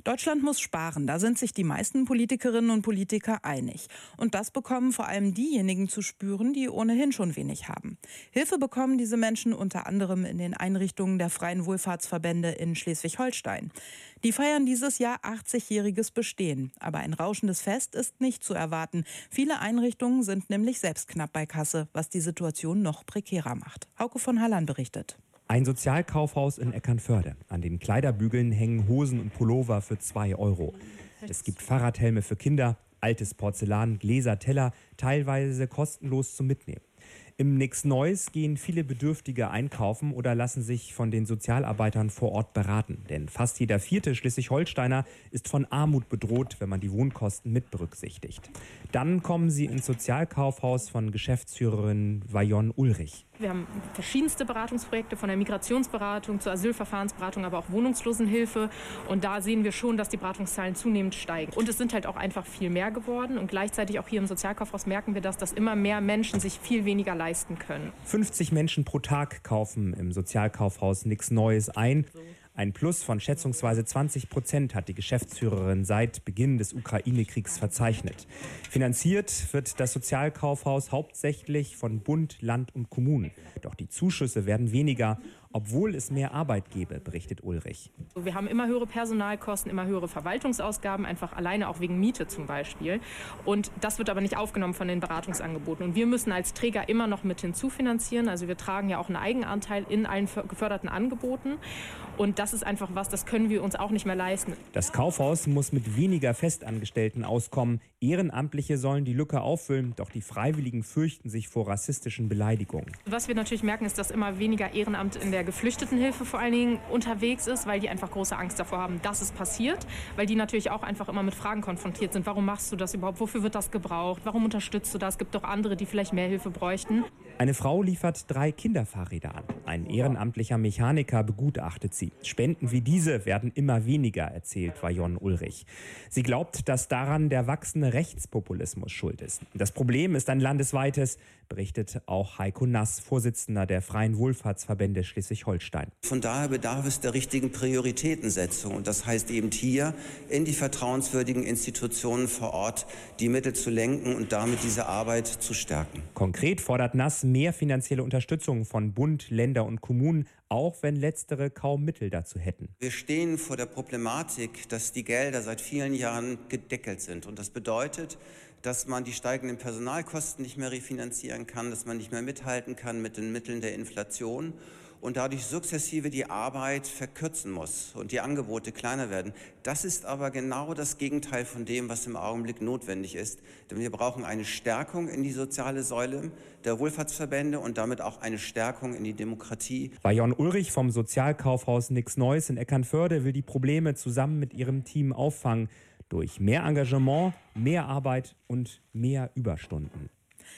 Deutschland muss sparen, da sind sich die meisten Politikerinnen und Politiker einig. Und das bekommen vor allem diejenigen zu spüren, die ohnehin schon wenig haben. Hilfe bekommen diese Menschen unter anderem in den Einrichtungen der freien Wohlfahrtsverbände in Schleswig-Holstein. Die feiern dieses Jahr 80-jähriges Bestehen. Aber ein rauschendes Fest ist nicht zu erwarten. Viele Einrichtungen sind nämlich selbst knapp bei Kasse, was die Situation noch prekärer macht. Hauke von Hallan berichtet. Ein Sozialkaufhaus in Eckernförde. An den Kleiderbügeln hängen Hosen und Pullover für 2 €. Es gibt Fahrradhelme für Kinder, altes Porzellan, Gläser, Teller, teilweise kostenlos zum Mitnehmen. Im Nix Neues gehen viele Bedürftige einkaufen oder lassen sich von den Sozialarbeitern vor Ort beraten. Denn fast jeder 4. Schleswig-Holsteiner ist von Armut bedroht, wenn man die Wohnkosten mit berücksichtigt. Dann kommen sie ins Sozialkaufhaus von Geschäftsführerin Vajon Ulrich. Wir haben verschiedenste Beratungsprojekte, von der Migrationsberatung zur Asylverfahrensberatung, aber auch Wohnungslosenhilfe. Und da sehen wir schon, dass die Beratungszahlen zunehmend steigen. Und es sind halt auch einfach viel mehr geworden. Und gleichzeitig auch hier im Sozialkaufhaus merken wir, dass immer mehr Menschen sich viel weniger leisten können. 50 Menschen pro Tag kaufen im Sozialkaufhaus Nix Neues ein. Ein Plus von schätzungsweise 20% hat die Geschäftsführerin seit Beginn des Ukraine-Kriegs verzeichnet. Finanziert wird das Sozialkaufhaus hauptsächlich von Bund, Land und Kommunen. Doch die Zuschüsse werden weniger, obwohl es mehr Arbeit gäbe, berichtet Ulrich. Wir haben immer höhere Personalkosten, immer höhere Verwaltungsausgaben, einfach alleine auch wegen Miete zum Beispiel. Und das wird aber nicht aufgenommen von den Beratungsangeboten. Und wir müssen als Träger immer noch mit hinzufinanzieren. Also wir tragen ja auch einen Eigenanteil in allen geförderten Angeboten. Und das ist einfach was, das können wir uns auch nicht mehr leisten. Das Kaufhaus muss mit weniger Festangestellten auskommen. Ehrenamtliche sollen die Lücke auffüllen, doch die Freiwilligen fürchten sich vor rassistischen Beleidigungen. Was wir natürlich merken, ist, dass immer weniger Ehrenamt in der Geflüchtetenhilfe vor allen Dingen unterwegs ist, weil die einfach große Angst davor haben, dass es passiert. Weil die natürlich auch einfach immer mit Fragen konfrontiert sind. Warum machst du das überhaupt? Wofür wird das gebraucht? Warum unterstützt du das? Es gibt doch andere, die vielleicht mehr Hilfe bräuchten. Eine Frau liefert 3 Kinderfahrräder an. Ein ehrenamtlicher Mechaniker begutachtet sie. Spenden wie diese werden immer weniger, erzählt Vajon Ulrich. Sie glaubt, dass daran der wachsende Rechtspopulismus schuld ist. Das Problem ist ein landesweites, berichtet auch Heiko Nass, Vorsitzender der freien Wohlfahrtsverbände Schleswig-Holstein. Von daher bedarf es der richtigen Prioritätensetzung. Und das heißt eben hier in die vertrauenswürdigen Institutionen vor Ort die Mittel zu lenken und damit diese Arbeit zu stärken. Konkret fordert Nass mehr finanzielle Unterstützung von Bund, Länder und Kommunen, auch wenn letztere kaum Mittel dazu hätten. Wir stehen vor der Problematik, dass die Gelder seit vielen Jahren gedeckelt sind. Und das bedeutet, dass man die steigenden Personalkosten nicht mehr refinanzieren kann, dass man nicht mehr mithalten kann mit den Mitteln der Inflation und dadurch sukzessive die Arbeit verkürzen muss und die Angebote kleiner werden. Das ist aber genau das Gegenteil von dem, was im Augenblick notwendig ist. Denn wir brauchen eine Stärkung in die soziale Säule der Wohlfahrtsverbände und damit auch eine Stärkung in die Demokratie. Vajon Ulrich vom Sozialkaufhaus Nix Neues in Eckernförde will die Probleme zusammen mit ihrem Team auffangen. Durch mehr Engagement, mehr Arbeit und mehr Überstunden.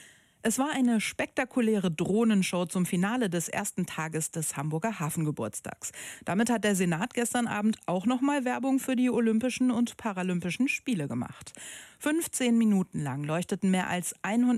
Es war eine spektakuläre Drohnenshow zum Finale des ersten Tages des Hamburger Hafengeburtstags. Damit hat der Senat gestern Abend auch nochmal Werbung für die Olympischen und Paralympischen Spiele gemacht. 15 Minuten lang leuchteten mehr als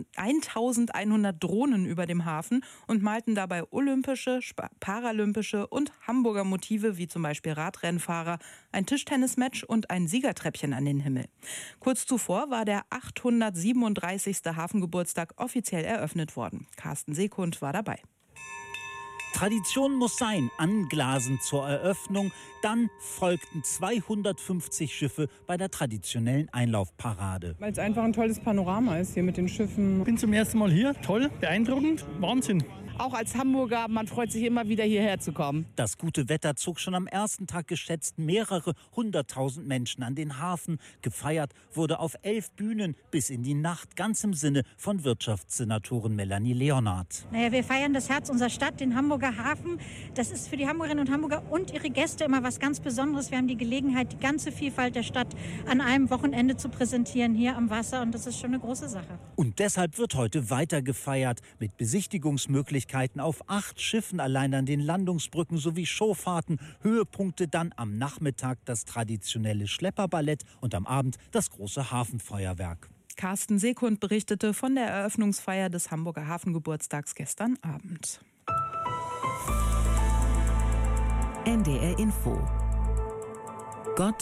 1100 Drohnen über dem Hafen und malten dabei olympische, paralympische und Hamburger Motive wie zum Beispiel Radrennfahrer, ein Tischtennismatch und ein Siegertreppchen an den Himmel. Kurz zuvor war der 837. Hafengeburtstag offiziell eröffnet worden. Carsten Seekund war dabei. Tradition muss sein, anglasen zur Eröffnung. Dann folgten 250 Schiffe bei der traditionellen Einlaufparade. Weil es einfach ein tolles Panorama ist hier mit den Schiffen. Ich bin zum ersten Mal hier, toll, beeindruckend, Wahnsinn. Auch als Hamburger, man freut sich immer wieder hierher zu kommen. Das gute Wetter zog schon am ersten Tag geschätzt mehrere 100.000 Menschen an den Hafen. Gefeiert wurde auf 11 Bühnen bis in die Nacht, ganz im Sinne von Wirtschaftssenatorin Melanie Leonhardt. Wir feiern das Herz unserer Stadt, den Hamburger Hafen. Das ist für die Hamburgerinnen und Hamburger und ihre Gäste immer was ganz Besonderes. Wir haben die Gelegenheit, die ganze Vielfalt der Stadt an einem Wochenende zu präsentieren hier am Wasser. Und das ist schon eine große Sache. Und deshalb wird heute weiter gefeiert mit Besichtigungsmöglichkeiten auf 8 Schiffen allein an den Landungsbrücken sowie Showfahrten. Höhepunkte dann am Nachmittag das traditionelle Schlepperballett und am Abend das große Hafenfeuerwerk. Carsten Seekund berichtete von der Eröffnungsfeier des Hamburger Hafengeburtstags gestern Abend. NDR Info. Gott